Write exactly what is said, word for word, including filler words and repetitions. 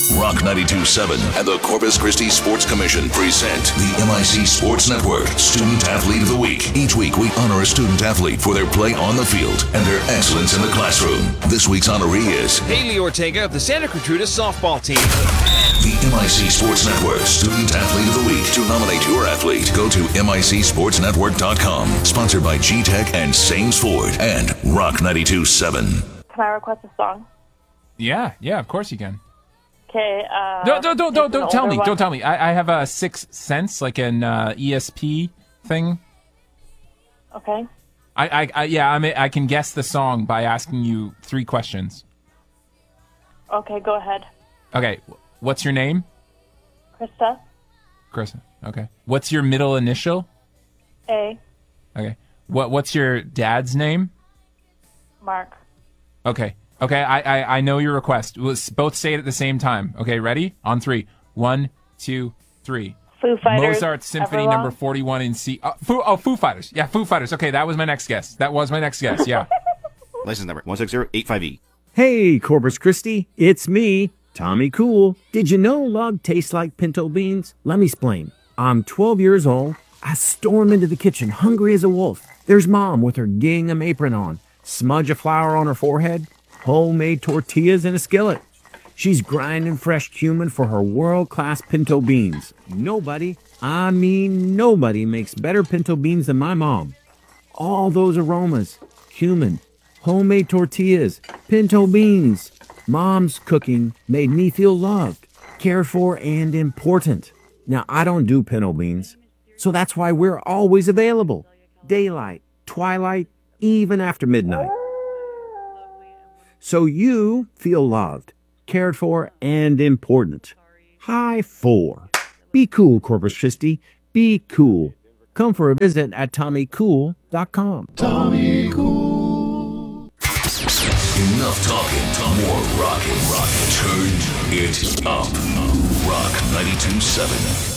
Rock ninety-two point seven and the Corpus Christi Sports Commission present the M I C Sports Network Student Athlete of the Week. Each week, we honor a student athlete for their play on the field and their excellence in the classroom. This week's honoree is Haley Ortega of the Santa Gertrudis softball team. The M I C Sports Network Student Athlete of the Week. To nominate your athlete, go to M I C sports network dot com. Sponsored by G-Tech and Sames Ford and Rock ninety-two point seven. Can I request a song? Yeah, yeah, of course you can. Okay. Uh, Don't don't don't don't, don't tell me. one. Don't tell me. I, I have a Sixth Sense, like an uh, E S P thing. Okay. I, I, I yeah, I mean, I can guess the song by asking you three questions. Okay, go ahead. Okay, what's your name? Krista. Chris. Okay. What's your middle initial? A. Okay. What What's your dad's name? Mark. Okay. Okay, I, I, I know your request. Let's both say it at the same time. Okay, ready? On three. One, two, three. Foo Fighters. Mozart Symphony Everlong. number forty-one in C. Oh, Foo, oh, Foo Fighters. Yeah, Foo Fighters. Okay, that was my next guess. That was my next guess, yeah. License number one six zero eight five E. Hey, Corpus Christi, it's me, Tommy Cool. Did you know log tastes like pinto beans? Let me explain. I'm twelve years old. I storm into the kitchen, hungry as a wolf. There's Mom with her gingham apron on, smudge of flour on her forehead, homemade tortillas in a skillet. She's grinding fresh cumin for her world-class pinto beans. Nobody, I mean nobody, makes better pinto beans than my mom. All those aromas, cumin, homemade tortillas, pinto beans. Mom's cooking made me feel loved, cared for, and important. Now, I don't do pinto beans, so that's why we're always available. Daylight, twilight, even after midnight. So you feel loved, cared for, and important. High four. Be cool, Corpus Christi. Be cool. Come for a visit at tommy cool dot com. Tommy Cool. Enough talking. More rocking. Rocking. Turn it up. Rock ninety-two point seven.